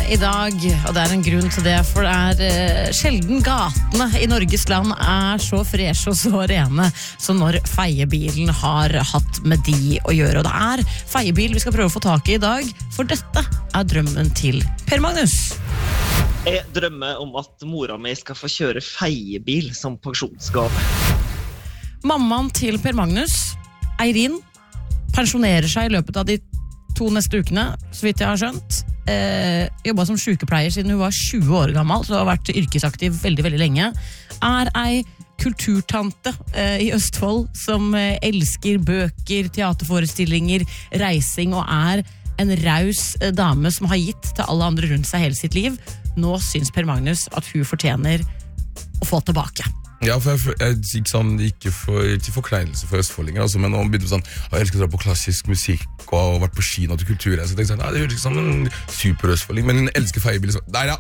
I dag, og det en grunn til det, for det sjelden gatene I Norges land så freshe og så rene som når feiebilen har hatt med de å gjøre. Og det feiebil vi skal prøve å få tak I dag, for dette drømmen til Per Magnus. Jeg drømmer om at mora mi skal få kjøre feiebil som pensjonsgave. Mammaen til Per Magnus, Eirin, pensjonerer seg I løpet av de 2 neste ukene, så vidt jeg har skjønt. Jobbet som sykepleier siden hun var 20 år gammel, så har vært yrkesaktiv veldig, veldig lenge. Ei kulturtante I Østfold som elsker bøker, teaterforestillinger, reising og en raus dame som har gitt til alle andre rundt seg hele sitt liv. Nå syns Per Magnus at hun fortjener å få tilbake. Ja, for jeg gikk sånn, ikke til forkleinelse for østfoldinger, altså, men nå begynte vi sånn, jeg elsker å dra på klassisk musikk og vært på Kina til kultur, så jeg tenkte sånn, det høres ikke som en super østfolding, men jeg elsker feiebil, så der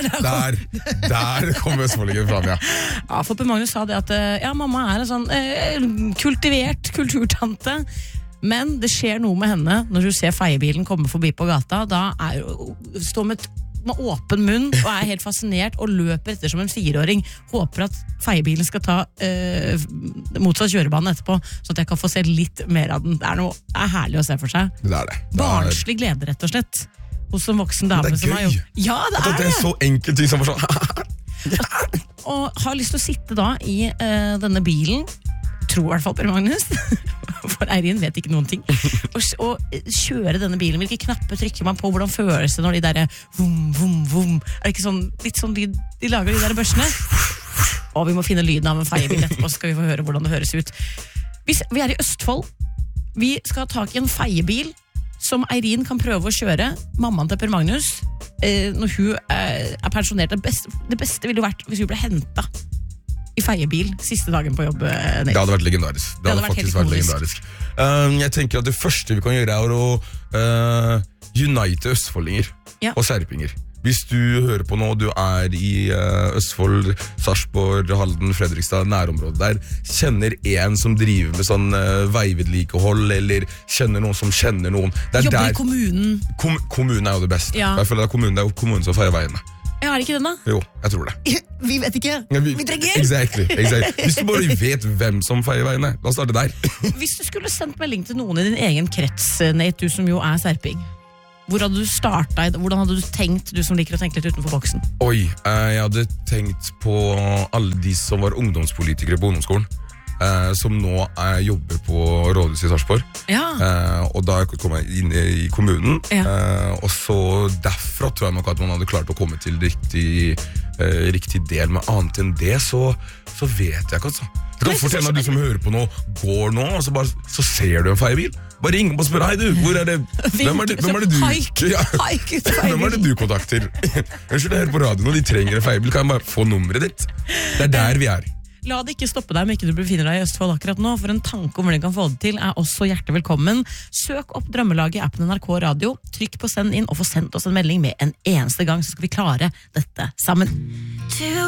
kom østfoldingen fram, ja. Ja, for Per Magnus sa det at, ja, mamma en sånn kultivert kulturtante, men det skjer noe med henne når du ser feiebilen komme forbi på gata, da står med åpen munn og helt fascinert og løper etter som en 4-åring, håper at feiebilen skal ta motsatt kjørebanen etterpå, så at jeg kan få se litt mer av den. Det herlig å se for seg. Det det. Barnslig glede, rett og slett, hos en voksen dame som har gjort. Ja, det det så enkelt, liksom, sånn. Og har lyst til å sitte da I denne bilen, tror I hvert fall Per Magnus, for Eirin vet ikke noen ting, og kjøre denne bilen. Hvilke knapper trykker man på? Hvordan føles det når de der vum, vum, vum? Det ikke sånn, litt sånn de lager de der børsene? Og vi må finne lyden av en feiebil etterpå, så skal vi få høre hvordan det høres ut. Vi I Østfold. Vi skal ha tak I en feiebil som Eirin kan prøve å kjøre. Mammaen til Per Magnus, når hun pensjonert, det beste ville vært hvis hun ble hentet I feiebil siste dagen på jobb. Det hadde vært legendarisk. Det hadde faktisk vært legendarisk. Jeg tenker at det første vi kan gjøre å unite østfoldinger og serpinger. Hvis du hører på nå, du I Østfold, Sarpsborg, Halden, Fredrikstad, nærområdet der, kjenner en som driver med sånn veivedlikehold, eller kjenner noen som kjenner noen. Jobber I kommunen. Kommunen jo det beste. I hvert fall det kommunen som feier veiene. Ja, det ikke den da? Jo, jeg tror det. Vi vet ikke. Vi trenger. Exactly. Hvis du bare vet hvem som feier veiene, da starter det der. Hvis du skulle sendt melding til noen I din egen krets, Nate, du som jo serping, hvor hadde du startet? Hvordan hadde du tenkt, du som liker å tenke litt utenfor boksen? Oi, jeg hadde tenkt på alle de som var ungdomspolitikere på ungdomsskolen. Som nå jobber på rådhuset I Sarpsborg. Og da kom jeg inn I kommunen, og så derfra tror jeg nok at man hadde klart å komme til riktig del, men annet enn det, så vet jeg ikke, altså. Du kan fortelle at du som hører på nå, går nå, og så ser du en feiebil. Bare ring og spør, hei du, hvor det? Hvem det du? Hvem det du kontakter? Unnskyld, jeg hører på radioen, og de trenger en feiebil, kan jeg bare få nummeret ditt? Det der vi La det ikke stoppe deg om ikke du befinner deg I Østfold akkurat nå, for en tanke om hvordan du kan få det til også hjertelig velkommen. Søk opp Drømmelaget I appen NRK Radio, trykk på send inn og få sendt oss en melding med en eneste gang, så skal vi klare dette sammen.